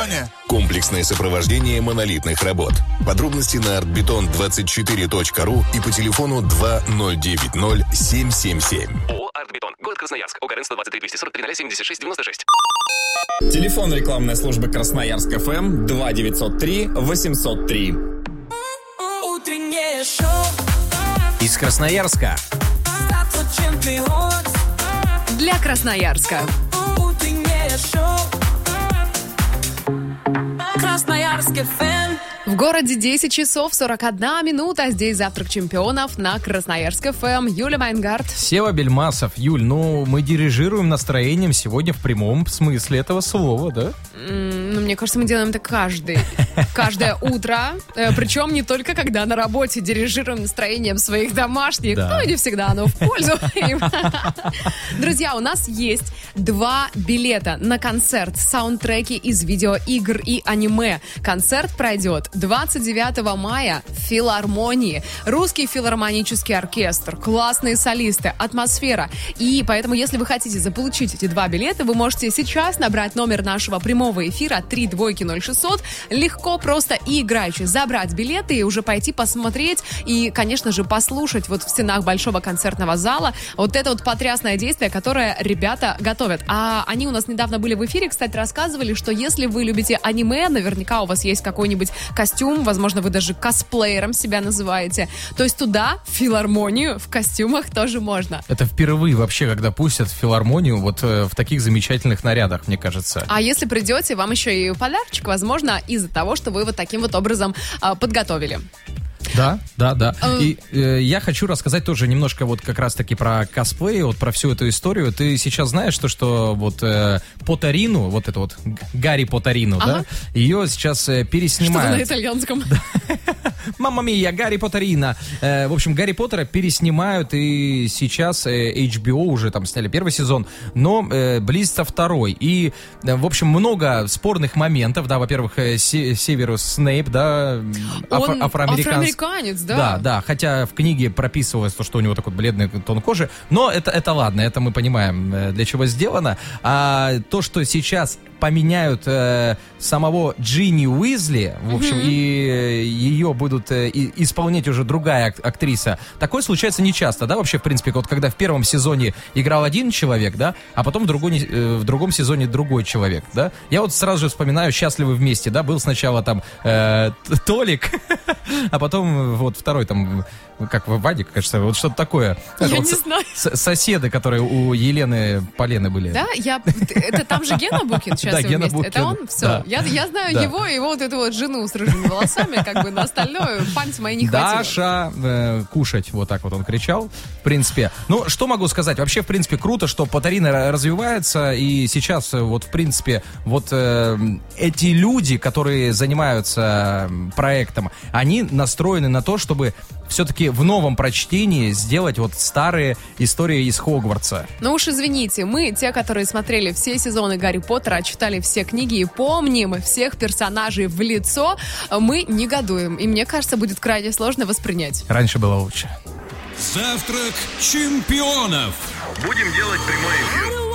Комплексное сопровождение монолитных работ. Подробности на artbeton24.ru и по телефону 2090-777. ООО «Артбетон». Город Красноярск. ОКРН 123 243 76 96. Телефон рекламной службы Красноярск ФМ 2903 803. Утреннее шоу Из Красноярска. Для Красноярска. Утреннее шоу Красноярск ФМ. В городе 10 часов 41 минута. Здесь завтрак чемпионов на Красноярск ФМ. Юля Майнгард. Сева Бельмасов. Юль, мы дирижируем настроением сегодня в прямом смысле этого слова, да? Мне кажется, мы делаем это каждое утро. Причем не только когда на работе дирижируем настроением своих домашних, Да. но и не всегда оно в пользу им. Друзья, у нас есть 2 билета на концерт, саундтреки из видеоигр и аниме. Концерт пройдет 29 мая в филармонии. Русский филармонический оркестр, классные солисты, атмосфера. И поэтому, если вы хотите заполучить эти 2 билета, вы можете сейчас набрать номер нашего прямого эфира 32600. Легко, просто и играюще забрать билеты и уже пойти посмотреть и, конечно же, послушать вот в стенах большого концертного зала вот это вот потрясное действие, которое ребята готовят. А они у нас недавно были в эфире, кстати, рассказывали, что если вы любите аниме, наверняка у вас есть какой-нибудь костюм, возможно, вы даже косплеером себя называете, то есть туда, в филармонию, в костюмах тоже можно. Это впервые вообще, когда пустят в филармонию вот в таких замечательных нарядах, мне кажется. А если придете, вам еще и подарочек, возможно, из-за того, что вы вот таким вот образом подготовили. Да. И я хочу рассказать тоже немножко вот как раз-таки про косплей, вот про всю эту историю. Ты сейчас знаешь, что вот Потарину, вот это вот Гарри Потарину, да, ее сейчас переснимают. Что-то на итальянском. Мамма мия, Гарри Потарина. В общем, Гарри Поттера переснимают, и сейчас HBO уже там сняли 1 сезон, но близится 2. И, в общем, много спорных моментов, да, во-первых, Северус Снейп, да, Он афроамериканец, да. Да, хотя в книге прописывалось то, что у него такой бледный тон кожи, но это ладно, это мы понимаем, для чего сделано. А то, что сейчас поменяют самого Джинни Уизли, в общем, и ее будут исполнять уже другая актриса. Такое случается нечасто, да, вообще, в принципе, вот когда в 1 сезоне играл один человек, да, а потом в другом сезоне другой человек, да. Я вот сразу же вспоминаю «Счастливы вместе», да, был сначала там Толик, а потом вот второй там, как Вадик, кажется, вот что-то такое. Я вот не знаю. Соседы, которые у Елены Полены были. Да, это там же Гена Букин сейчас Да, Гена вместе. Букин. Это он? Все. Да. Я знаю Да. его и вот эту вот жену с рыжими волосами, как бы на остальное память моей не хватило. Даша, кушать, вот так вот он кричал, в принципе. Ну, что могу сказать? Вообще, в принципе, круто, что Потарина развивается, и сейчас, вот, в принципе, вот эти люди, которые занимаются проектом, они настроены на то, чтобы все-таки в новом прочтении сделать вот старые истории из Хогвартса. Ну уж извините, мы, те, которые смотрели все сезоны Гарри Поттера, читали все книги и помним всех персонажей в лицо, мы негодуем. И мне кажется, будет крайне сложно воспринять. Раньше было лучше. Завтрак чемпионов. Будем делать прямой эфир.